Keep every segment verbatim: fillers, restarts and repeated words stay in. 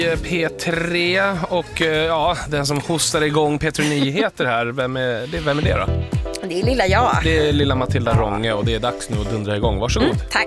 P tre och ja, den som hostar igång P tre Nyheter här, vem är det, vem är det då? Det är lilla jag. Det är lilla Matilda Ronge och det är dags nu att dundra igång. Varsågod. Mm, tack.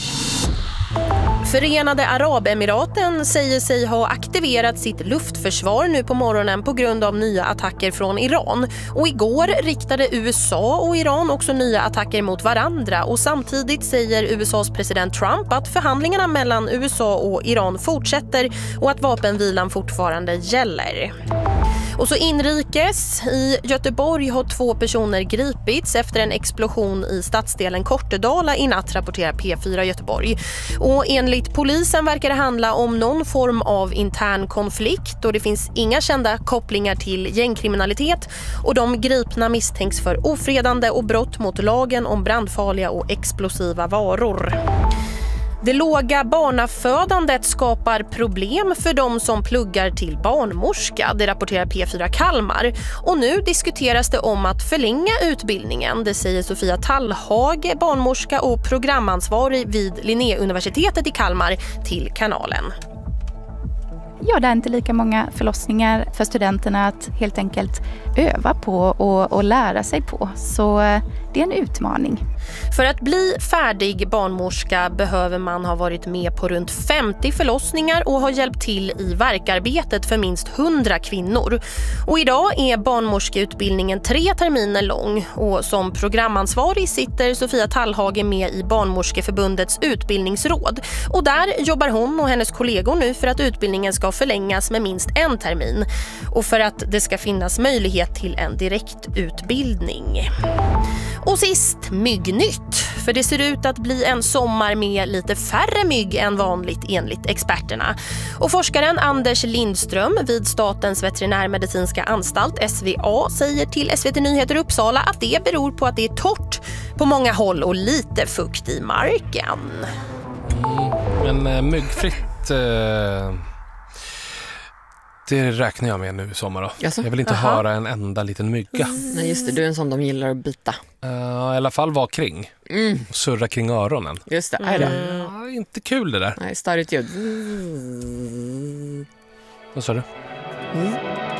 Förenade Arabemiraten säger sig ha aktiverat sitt luftförsvar nu på morgonen på grund av nya attacker från Iran. Och igår riktade U S A och Iran också nya attacker mot varandra. Och samtidigt säger U S As president Trump att förhandlingarna mellan U S A och Iran fortsätter och att vapenvilan fortfarande gäller. Och så inrikes, i Göteborg har två personer gripits efter en explosion i stadsdelen Kortedala i natt, rapporterar P fyra Göteborg. Och enligt polisen verkar det handla om någon form av intern konflikt och det finns inga kända kopplingar till gängkriminalitet och de gripna misstänks för ofredande och brott mot lagen om brandfarliga och explosiva varor. Det låga barnafödandet skapar problem för de som pluggar till barnmorska, det rapporterar P fyra Kalmar. Och nu diskuteras det om att förlänga utbildningen, det säger Sofia Tallhage, barnmorska och programansvarig vid Linnéuniversitetet i Kalmar, till kanalen. Ja, det är inte lika många förlossningar för studenterna att helt enkelt öva på och, och lära sig på. Så det är en utmaning. För att bli färdig barnmorska behöver man ha varit med på runt femtio förlossningar och ha hjälpt till i verkarbetet för minst hundra kvinnor. Och idag är barnmorskeutbildningen tre terminer lång och som programansvarig sitter Sofia Tallhage med i Barnmorskeförbundets utbildningsråd. Och där jobbar hon och hennes kollegor nu för att utbildningen ska förlängas med minst en termin och för att det ska finnas möjlighet till en direktutbildning. Och sist, myggnytt. För det ser ut att bli en sommar med lite färre mygg än vanligt enligt experterna. Och forskaren Anders Lindström vid Statens veterinärmedicinska anstalt S V A säger till S V T Nyheter Uppsala att det beror på att det är torrt på många håll och lite fukt i marken. Mm, men äh, myggfritt... Äh... Det räknar jag med nu i sommar då. Jaså? Jag vill inte Aha. höra en enda liten mygga. Nej, just det, du är en sån de gillar att bita. Uh, I alla fall vara kring. Mm. Surra kring öronen. Just det, är det. Mm. Ja, inte kul det där. Nej, störigt ljud. Vad sa du? Mm.